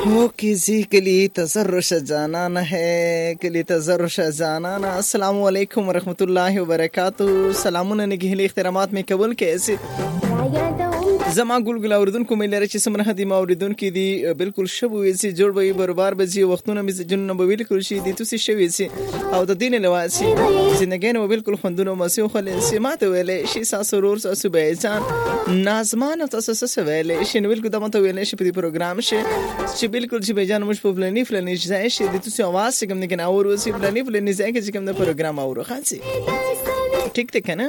هو كذي كلي تزرش جانانا ہے كلي تزرش جانانا. السلام علیکم ورحمۃ اللہ وبرکاتہ. سلامونه نگهلی احترامات می قبول کیسے زما ګلګل اوردونکو مې لري چې سمره دي ما اوردونکو دي بالکل شبو ویسي جوړ وي برابر بزي وختونه مې جنونه به بالکل شي دي تاسو شوي سي او د دین لواسي زندګي نو بالکل خوندونه مسیو خل سي ماته ویلې شي ساسرور ساسو بیچان نازمان تاسو څه ویلې شي نو بالکل دمته ویلې شي په پروګرام شي چې بالکل چې بیجان مش په فلنی ځای شي د تاسو आवाज څنګه نه کنه اور وسی فلنی ځای کې چې کوم د پروګرام اورو خاصي ٹھیک ٹھیک ہے نا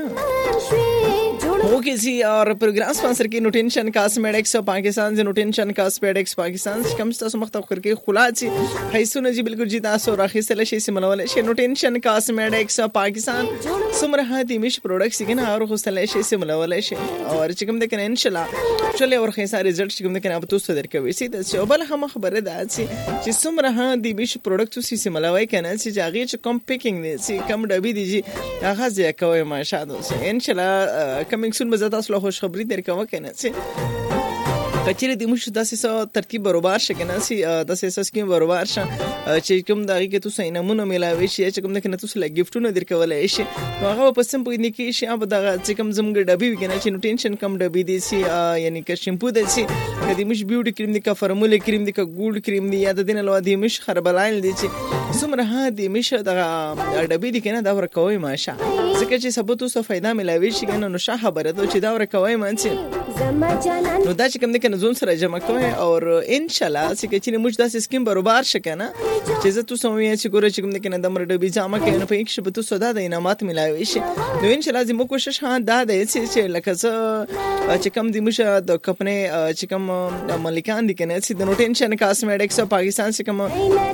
वो किसी और प्रोग्राम स्पॉन्सर की न्यूट्रिशन कॉस्मेटिक्स पाकिस्तान से न्यूट्रिशन कॉस्मेटिक्स पाकिस्तान कम से कम मख्तब करके खुलाची हैसुन जी बिल्कुल जी तासो राखिसल शे सिमलवले शे न्यूट्रिशन कॉस्मेटिक्स पाकिस्तान सुमरहा दिमिश प्रोडक्ट्स के ना और खुसल शे सिमलवले शे और चिकम देकन इंशाल्लाह चले और खैसा रिजल्ट चिकम देकन अब तो सदर के वैसे तो बल हम खबर दाची چې सुमरहा दिमिश प्रोडक्ट सी सिमलوي کنه چې جاغي چې کم پیکینګ دي چې کم ډبي دي هغه ځکه کوي ماشاءالله انشاءالله کمینګ سون به زاته اصله خوش خبری درکوه کنه چې کچره د موږ داسې ترتیب برابر شي کنه چې داسې سکیم برابر شي چې کوم دغه کې تاسو نمونه ملاوي شي چې کوم نه کنه تاسو لا گیفټونه درکولای شي نو هغه په سم په دې کې شي اب دغه چې کوم زمګ ډبي کنه چې نو ټینشن کم ډبي دي سي یعنی که شیمپو دي سي د موږ بیوټي کریم دي کا فارموله کریم دي کا ګولډ کریم دي یا د دین له دې مش خربلایل دي چې څومره ها دي مش دغه ډبي دي کنه دا ورکوي ماشه ځکه چې ثبوت اوسه फायदा ملاوي شي کنه نو شاه خبره ته چې دا ورکوي مانسي نو دا چې کوم نه کنه زون سره جمع کوي او ان شاء الله چې موږ داسې سکیم برابر شکنه چې زه تاسو مې چې ګوره چې کوم نه کنه د مرډ بي جامه کې نه په یک شپه تاسو دا د انعامات ملاوي شي نو ان شاء الله زموږ کوشش ها دا دی چې لکه چې کوم د موږ د کمپنی چې کوم مالکان دي کنه چې د न्यूट्रिशन कॉस्मेटिक्स पाकिस्तान से کوم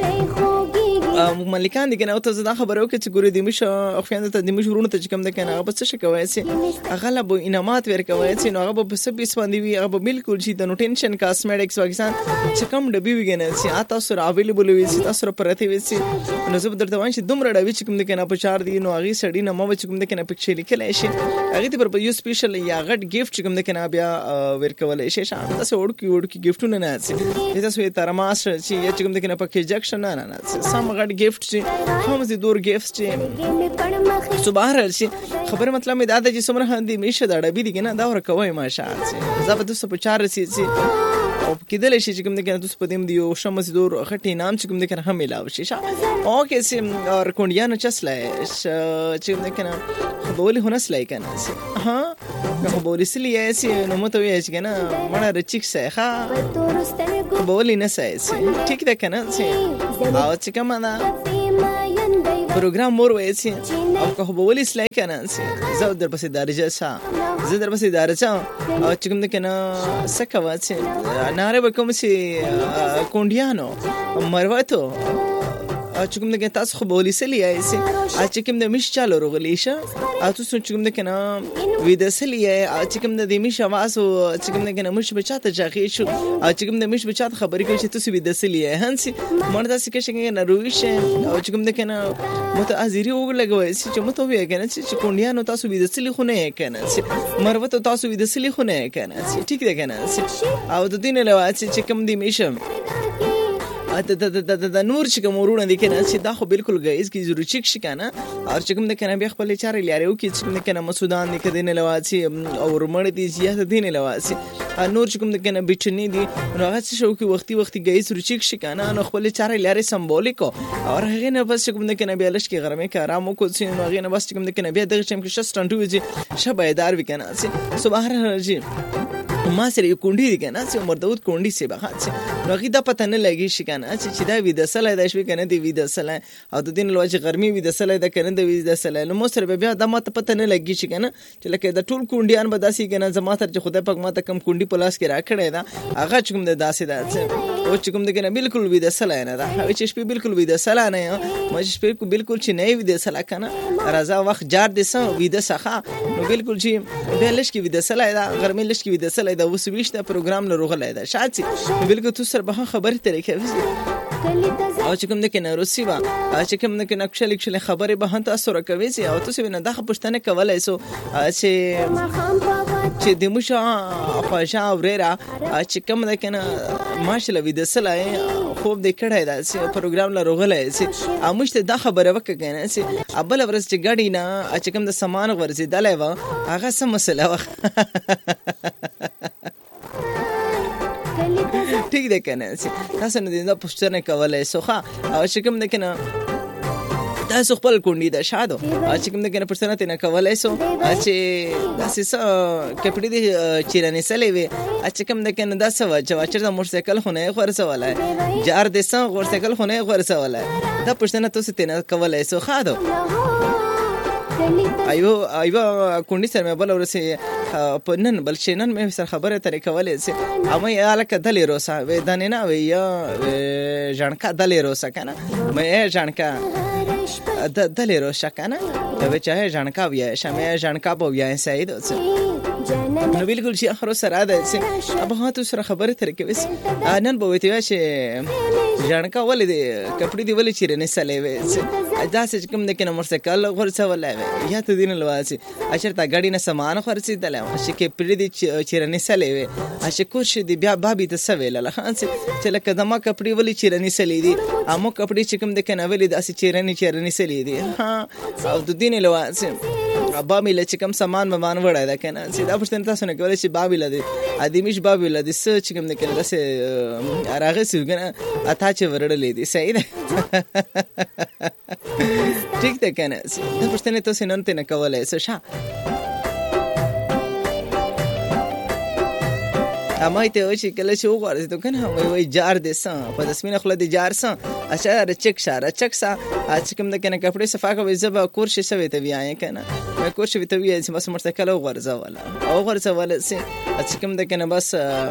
مالکان دي کنه او ته دا خبره وکړه چې ګوره د موږ خويند ته د موږ ورونه ته کوم د کنه هغه څه شکوي چې هغه له انعامات ورکوي چې نو هغه په سب اسپاندي وي هغه بالکل چې د न्यूट्रिशन कॉस्मेटिक्स पाकिस्तान چې کوم ډبي وګنه چې تاسو سره اویلیبل وي چې تاسو سره پرته وي چې نو زه درته وایم چې دومره ډبي چې کوم د کنه په 4 دي نو هغه سړی نه مو چې کوم د کنه پکچر لیکل شي هغه ته پر یو سپیشل یا غټ گیفت چې کوم د کنه بیا ورکول شي شامل تاسو وړکی گیفتونه نه اسی تاسو یې ترماس چې چې کوم د کنه پکې جکشن نه سم غټ گیفت چې هم زی دور گیفت چې صبح راشي خبره مطلب مې دا د چې سمره هندي میشه دا ډبي دي کنه دا ورکوي ماشاءالله زه په 204 رسي او کېدل شي چې کوم د کنه تاسو په دې دی او شمس دور خټي نام چې کوم د کنه هم ملاوي شي او کې سم اور کونډیانو چسلای چې کوم د کنه خبولي هنس لای کنه ها خبولي سلی سي نو مته وي چې کنه مړه رچیک سه ها خبولي نه سه ټیک ده کنه او چې کوم نه پروګرام مور وایي او که خبولي سلی کنه زه در پسې درجه زه در پسې درجه او چې کوم د کنه سکه چې ناره وکم چې کونډیانو مرواتو چې کوم د تاسو خو بولی سلی ایسي چې کوم د مش چالو روغلی شه تاسو چې کوم د کنه وې د سلی چې کوم د مش आवाज او چې کوم د کنه مش بچاته ځاخې شو چې کوم د مش بچاته خبرې کوي چې تاسو وې د سلی هنسي مونږ تاسو کې څنګه نه رويشه او چې کوم د کنه متعذری وګلګوي چې مته وې کنه چې کونډیانو تاسو وې د سلی خو نه کنه مروته تاسو وې د سلی خو نه کنه ټیک ده کنه او د دین له چې کوم د میشم د نور چې کوم ورونه دي کنه چې دا خو بالکل غیز کی ضروري چک شي کنه او چې کوم د کنه بیا خپل چارې لري او چې کوم د کنه مسودان دي کدي نه لواسي او ورمړ دي زیات دي نه لواسي نور چې کوم د کنه بچنی دي نو هغه څه شو کی وختي غیز ضروري چک شي کنه نو خپل چارې لري سمبولیک او هغه نه بس کوم د کنه بیا لش کی غرمه کې آرام کو چې نو هغه نه بس کوم د کنه بیا دغه چم کې شستانټو وي شبهدار وکنه صبح راځي ما سره یو کونډي دي کنه چې عمر داود کونډي سي به چې نو غي دا پته نه لګي شي کنه چې دا وې د سلای د شوي کنه دی وې د سلای او د دین لوځي ګرمي وې د سلای د کنه دی وې د سلای نو مو سره بیا د ماته پته نه لګي شي کنه چې لکه د ټول کونډیان به داسي کنه زما تر چې خدای پاک ماته کم کونډي پلاس کې راکړې دا هغه چې کوم د داسي دا او چې کوم د کنه بالکل وې د سلای نه دا چې شپې بالکل وې د سلای نه ما چې شپې بالکل چې نه وې د سلای کنه راځه وخت جار دې سم وې د سخه نو بالکل چې بیا لش کې وې د سلای دا ګرمي لش کې وې د سلای دا وسويش دا پروګرام له روغله دا شاتي بالکل تو سره به خبره ترې کوي او چې کوم د کنه روسي وا چې کوم د کنه کښل خبره به هم تاسو راکوي او تاسو نه د پښتنه کولای سو چې د موشا خواجه اوريرا چې کوم د کنه ماشاءالله ویده سلای خوب دې کړی دا چې پروګرام لا روغلای چې اموږ ته دا خبره وکړه کنه چې ابل ورځ چې ګاډي نه چې کوم د سامان ورځي دلای و هغه سم مسله و ٹھیک ده کنه تاسو نه دا پوښتنه کولای سو ښه او چې کوم ده کنه تاسو خپل کونډي د شادو چې کوم دغه پرسنه تنه کولای سو چې داسې کپړې دي چیرانه سلې وي چې کوم دغه نه داسه چې د موټرسایکل خونه خورسولای جار د سم موټرسایکل خونه خورسولای دا پرسنه تاسو تنه کولای سو خادو ایو کونډي سره مې بل ورسې په نن بل شینن مې سره خبره ترې کولای سي اما یا لکه دلې روسا و دانه نه وي یا ځانکا دلې روسا کنه مې ځانکا دلې روسا کنه ته چاهه ځانکا ویا شمه ځانکا په ویا سید نو بالکل شي اخر سره ده چې ابه هاتو سره خبره ترې کوي نن به وته چې ځانکا ولې کپړې دی ولې چیرې نه سلې وې دا چې کوم د کنه موټرسایکل ورڅه ولای یا ته دین لواسي اشرته غاډي نه سامان خرڅې دلې چې کپړې دی چیرې نه سلې وې چې کوش دی بیا بابي ته سویل له خان چې لکه دما کپړې ولې چیرې نه سلې دي امو کپړې چې کوم د کنه ولې داسې چیرې نه سلې دي ها او د دین لواسي بابي لچ کم سامان ممان وړای دا کنه چې دا پښتنه تاسو نه کولای شي بابي لدی ادمیش بابي لدی څه چې کوم د کنه داسې راغې سوګنه اته چې ورړلې دي صحیح ده ٹھیک ده کنه دا پښتنه تاسو نن ته نه کولای څه ښه اما ته وشي کله چې وګورئ ته کنه وای جار دې سم په دسمینه خله دې جار سم اشاره چک چې کوم د کنه کپڑے صفا کوي زبا کورش سوي ته ویای کنه مې کورش وی ته ویای چې بس مرتکل او غرزه ولا سي چې کوم د کنه بس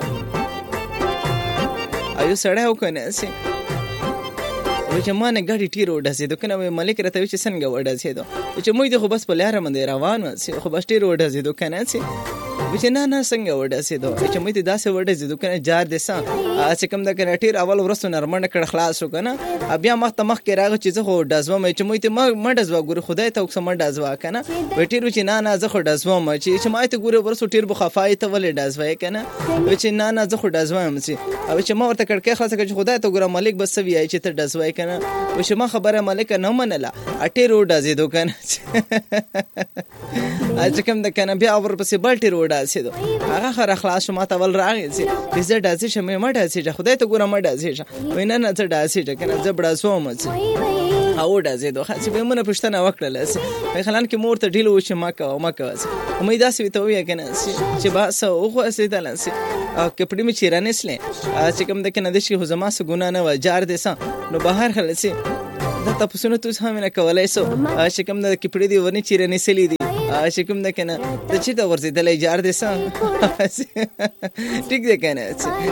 ایو سړی او کنه سي چې ما نه غاډي ټیر وډاسې د کنه ملک راته چې څنګه وډاسې دو چې موږ د خو بس په لار باندې روان سي خو بس ټیر وډاسې دو کنه سي چې نه څنګه وډاسې دو چې موږ ته داسې وډاسې دو کنه جار دې سم چې کوم د کنه ټیر اول ورسو نرمنه کړ خلاص شو کنه بیا مخ کې راغی چې زه خو دازوم چې موږ ته ما دازوا ګور خدای ته وکسم دازوا کنه وټیر چې نه زه خو دازوم چې ما ته ګور ورسو ټیر بو خفای ته ولې دازوي کنه چې نه زه خو دازوم چې او چې ما ورته کړکې خلاص کړ چې خدای ته ګور مالک بس وی چې ته دازوي کنه وشه ما خبره مالک نه منله اټیر وډازې دو کنه چې کوم د کنه بیا ور پسې بلټی وډاسې دو هغه خره خلاص ما ته ول راغی چې زه داسې شمه ما داسې خدای ته ګور ما داسې وینه نه ته داسې کنه زبړا سوم او داسې دوه چې به مونږ پښتنه وکړل په خلان کې مور ته ډیل و چې ما کا امید داسې وي ته وی کنه چې با سو خو اسې دلنسي کپړې می چیرانه سلې چې کوم د کنه د شي زما سه ګنا نه و جار دې سم نو بهر خلسي دا تاسو نو تاسو هم نه کولای سو چې کوم د کپړې دی ورني چیرانه سلې دي چې کوم د کنه ته چې دا ورځي دلې جار دې سم ټیک دې کنه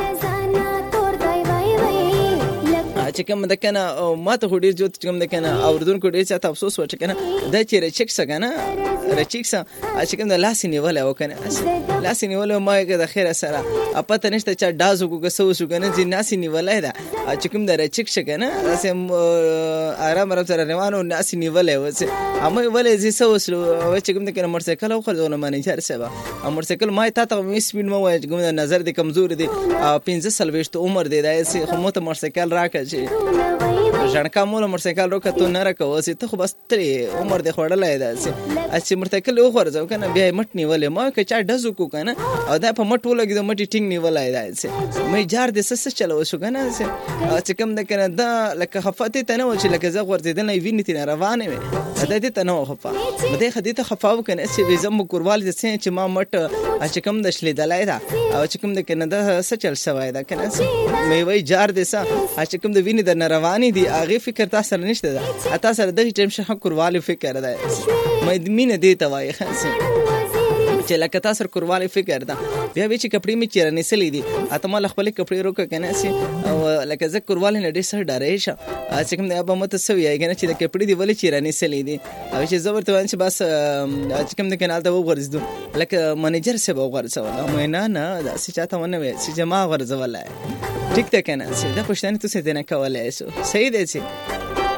چې کوم د کنه ما ته ډیر جو چې کوم د کنه اوردونکو ډیر څه افسوس و چې کنه د چیرې چک څنګه رچیکسا چې کوم د لاس نیول او کنه لاس نیول ما یې د خیر سره اپته نشته چې دازو کو سو شو کنه چې ناس نیولای دا چې کوم د رچیک څنګه اسه آرام سره روانو ناس نیولای و چې اما ولې زی سو شو چې کوم د کنه موټرسایکل او خرڅونه منیجر سبا موټرسایکل ما ته مې سپین مو وای کوم نظر د کمزور دي 15 سال وشت عمر دی دا چې خو ته موټرسایکل راکړي ځانکا مول موټرسایکل روکته نه راکوي ته خو بس تر عمر د خړلای دا چې موټرسایکل وخورځو کنه بیا مټ نیولې ما که چا دزو کو کنه او دا په مټ ولګي د مټي ټینګ نیولای دا مې جار د سس چلو شو کنه چې کوم د کنه دا لکه خفته ته نه و چې لکه زغ ورته نه ویني تی روانه وي دا دې ته نه خفه مده خدي ته خفاو کنه چې زم کوروال چې ما مټ چې کوم د شلې دلای دا او چې کوم د کنه دا سچل شوای دا کنه مې وای جار دې سا چې کوم د ویني د رواني دي هغه فکر تاسو نشته دا تاسو سره د ټیم شه کوروالي فکر دا مې مینه دې ته وای خاصه چې لکه تاسو کورواله فکر دا بیا به چې کپړې می چیرنه سلی دي اته مال خپل کپړې روکه کنه سي او لکه زه کورواله نه ډېر سره ډارې شه چې کوم د ابا مت سوي کنه چې د کپړې دی ولې چیرنه سلی دي او چې زبر ته وانه بس چې کوم د کنال ته وګرځدو لکه منیجر سه وګرځول مې نه دا چې چاته ونه وي چې جما ورځول ټیک ته کنه چې دا پښتنه تاسو دې نه کولای شو صحیح دی چې